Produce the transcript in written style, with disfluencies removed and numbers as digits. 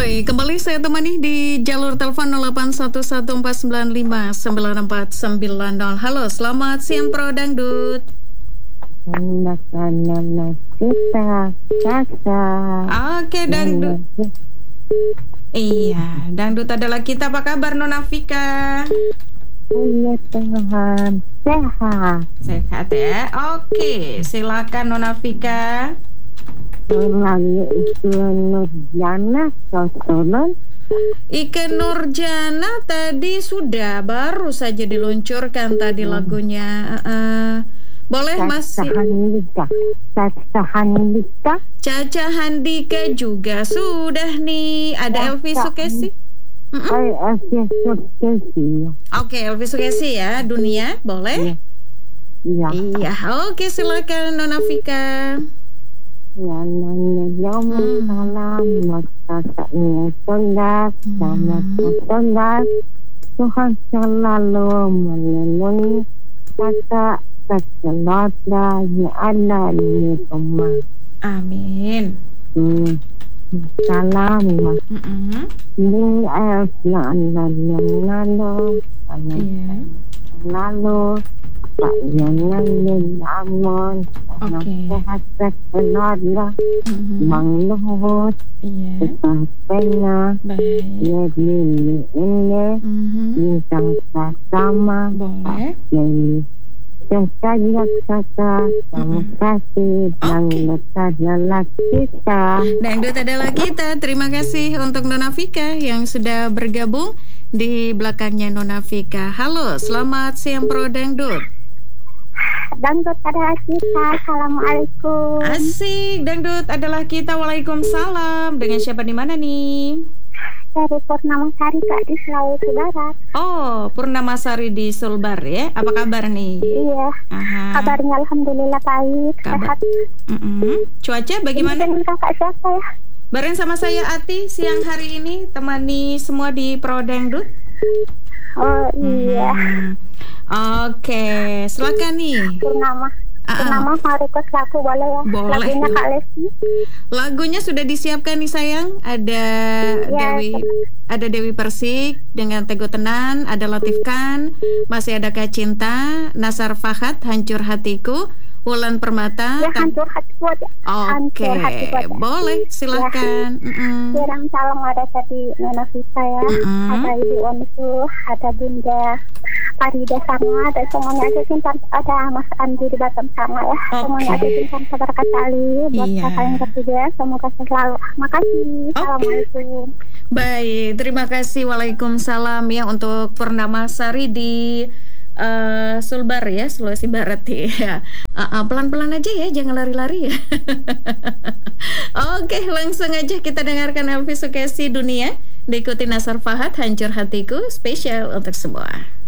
Baik, kembali saya temani di jalur telepon 081149599490. Halo, selamat siang Pro Dangdut. Oke, Dangdut. Iya, Dangdut adalah kita. Apa kabar Nona Vika? Iya Tuhan, sehat. Sehat ya. Oke, silakan Nona Vika. Lagi itu Nurjana Sosonon. Ike Nurjana tadi sudah baru saja diluncurkan tadi lagunya. Boleh masih. Caca Caca Handika juga sudah nih. Ada Elvi Sukesi. Elvi Sukesi. Oke, Elvi Sukesi ya. Dunia boleh? Iya. Iya. Oke, silakan Nona Vika. Ya nanya salam masaknya sondak sama sondak Tuhan selalu melindungi kata keselamatan yang ada di rumah. Amin. Salam mas. Ini yang lalu lalu Pak Jangan Amon sehat keluarga Bang Luhut Sepatnya Jadi ini Bintang sama Jadi Sesaja kata Terima kasih Dangdut adalah kita. Dangdut adalah kita. Terima kasih untuk Nona Vika yang sudah bergabung di belakangnya Nona Vika. Halo, selamat siang Pro Dangdut. Dangdut adalah kita. Assalamualaikum. Asik, Dangdut adalah kita. Waalaikumsalam. Dengan siapa di mana nih? Dari Purnamasari Kak di Sulawesi Barat. Oh, Purnamasari di Sulbar ya. Apa kabar nih? Iya. Aha. Kabarnya alhamdulillah baik. Sehat. Cuaca bagaimana? Ini kakak siapa ya? Bareng sama saya Ati siang hari ini temani semua di Pro Dangdut. Oh iya. Oke, silakan nih. Purnama mau request lagu boleh ya? Boleh. Lagunya Kak Lesti. Lagunya sudah disiapkan nih sayang. Ada Dewi Persik dengan Teguh Tenan, ada Latif Khan, masih ada Kak Cinta, Nasar Fahad, Hancur Hatiku, Wulan Permata. Ya, Hancur Hatiku aja. Oke, boleh, silakan. Kirim salam ada tadi Nona Vika ya, ada Ibu Onsu, ada Bunda Farida sama, ada semuanya aja simpan, ada Mas Andi di Batam sama ya, semuanya aja simpan kabar kali buat kakak yang ketiga, semoga selalu. Makasih. Assalamualaikum. Baik, terima kasih. Waalaikumsalam ya untuk Purnamasari di Sulbar ya, Sulawesi Barat ya. Pelan-pelan aja ya, jangan lari-lari ya. Oke, langsung aja kita dengarkan Elvi Sukesi Dunia, diikuti Nasar Fahad, Hancur Hatiku, spesial untuk semua.